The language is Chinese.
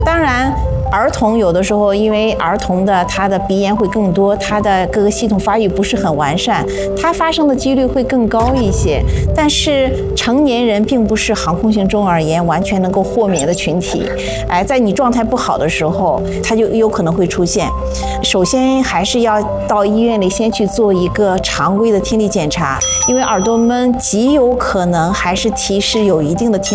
当然，儿童有的时候因为儿童的他的鼻炎会更多，他的各个系统发育不是很完善，它发生的几率会更高一些。但是成年人并不是航空性中耳炎完全能够豁免的群体，在你状态不好的时候，它就有可能会出现。首先还是要到医院里先去做一个常规的听力检查，因为耳朵闷极有可能还是提示有一定的听